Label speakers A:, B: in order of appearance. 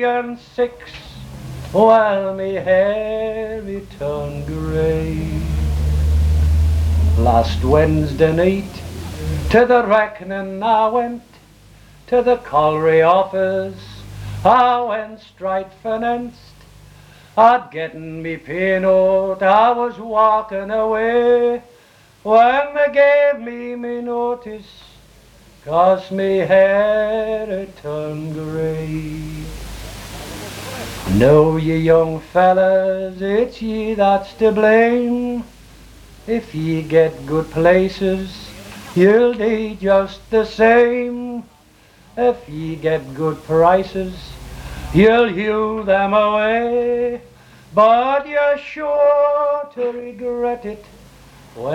A: and 6, while me hair it turned grey. Last Wednesday night to the reckoning I went, to the colliery office I went straight financed. I'd getten me pay note, I was walking away, when they gave me notice, 'cause me hair it turned grey. Know ye young fellas, it's ye that's to blame. If ye get good places, you'll do just the same. If ye get good prices, you'll hew them away. But you're sure to regret it